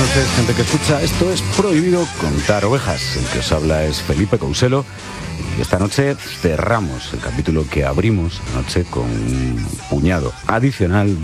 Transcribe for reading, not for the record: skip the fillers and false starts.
noches, gente que escucha. Esto es Prohibido Contar Ovejas. El que os habla es Felipe Couselo. Y esta noche cerramos el capítulo que abrimos anoche con un puñado adicional